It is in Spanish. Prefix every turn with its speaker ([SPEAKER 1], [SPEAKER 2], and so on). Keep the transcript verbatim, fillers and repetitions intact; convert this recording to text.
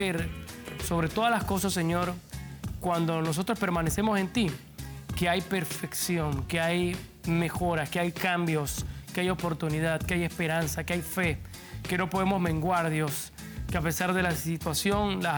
[SPEAKER 1] sobre todas las cosas, Señor, cuando nosotros permanecemos en ti, que hay perfección, que hay mejoras, que hay cambios, que hay oportunidad, que hay esperanza, que hay fe, que no podemos menguar, Dios, que a pesar de la situación, las